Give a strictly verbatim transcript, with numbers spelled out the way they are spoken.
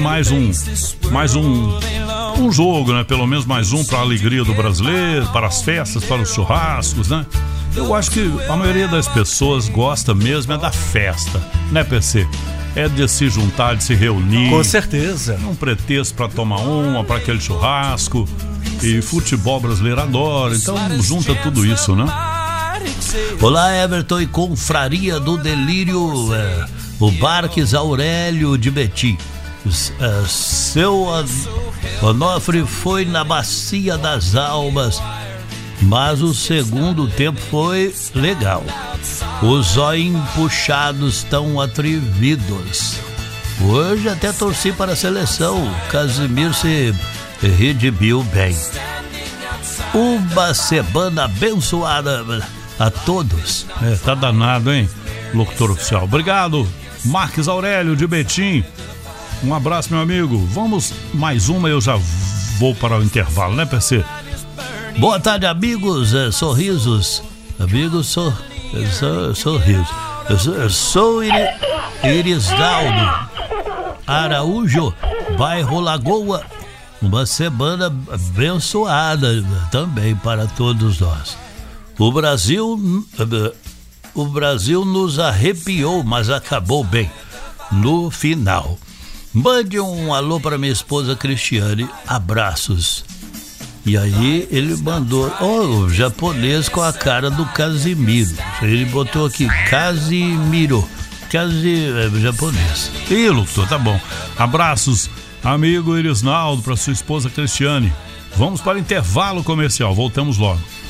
mais um, mais um, um jogo, né? Pelo menos mais um para a alegria do brasileiro, para as festas, para os churrascos, né? Eu acho que a maioria das pessoas gosta mesmo é da festa, né, P C? É de se juntar, de se reunir. Com certeza. Um pretexto para tomar uma, para aquele churrasco. E futebol brasileiro adora, então junta tudo isso, né? Olá, Everton e confraria do delírio, é, o Barques Aurélio de Betim. É, seu Onofre foi na bacia das almas, mas o segundo tempo foi legal. Os olhos puxados tão atrevidos. Hoje até torci para a seleção. Casimiro se redimiu bem. Uma semana abençoada a todos. É, tá danado, hein, locutor oficial. Obrigado, Marques Aurélio de Betim. Um abraço, meu amigo. Vamos mais uma, eu já vou para o intervalo, né, P C? Boa tarde, amigos, é, sorrisos. Amigos, sor, sor, sorrisos. Eu sou, eu sou Iri, Irisdaldo Araújo, bairro Lagoa. Uma semana abençoada também para todos nós. O Brasil, o Brasil nos arrepiou, mas acabou bem no final. Mande um alô para minha esposa Cristiane, abraços. E aí ele mandou, oh, o japonês com a cara do Casimiro. Ele botou aqui, Casimiro, Casi, é, japonês. Ih, locutor, tá bom. Abraços, amigo Irisnaldo, para sua esposa Cristiane. Vamos para o intervalo comercial, voltamos logo.